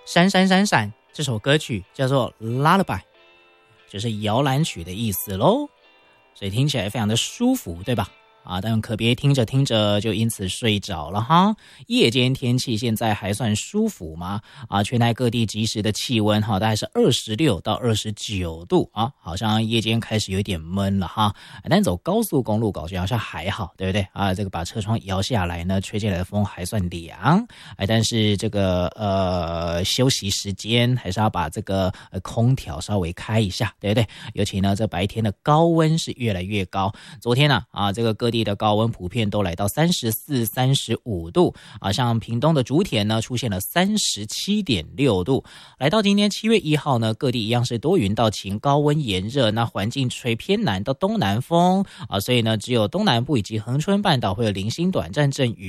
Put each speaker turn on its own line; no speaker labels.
闪闪闪闪这首歌曲叫做 Lullaby， 就是摇篮曲的意思咯，所以听起来非常的舒服，对吧？但可别听着听着就因此睡着了哈。夜间天气现在还算舒服吗？全台各地即时的气温大概是26到29度啊，好像夜间开始有点闷了哈。但走高速公路好像还好，对不对这个把车窗摇下来呢，吹进来的风还算凉。但是这个休息时间还是要把这个空调稍微开一下，对不对？尤其呢这白天的高温是越来越高。昨天这个各地的高温普遍都来到34、35度像屏东的竹田呢出现了37.6度。来到今天7月1号呢，各地一样是多云到晴，高温炎热，那环境吹偏南到东南风所以呢只有东南部以及恒春半岛会有零星短暂阵雨。